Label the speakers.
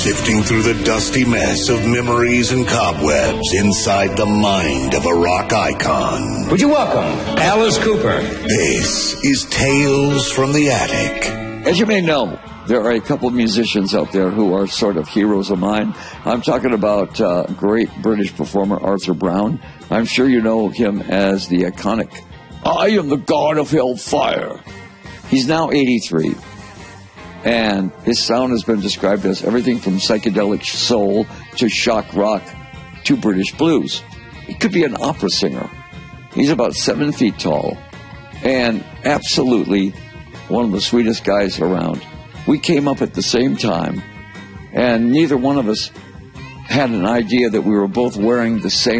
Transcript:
Speaker 1: sifting through the dusty mess of memories and cobwebs inside the mind of a rock icon.
Speaker 2: Would you welcome Alice Cooper?
Speaker 1: This is Tales from the Attic.
Speaker 3: As you may know, there are a couple of musicians out there who are sort of heroes of mine. I'm talking about great British performer Arthur Brown. I'm sure you know him as the iconic, "I am the god of hellfire." He's now 83, and his sound has been described as everything from psychedelic soul to shock rock to British blues. He could be an opera singer. He's about 7 feet tall and absolutely one of the sweetest guys around. We came up at the same time, and neither one of us had an idea that we were both wearing the same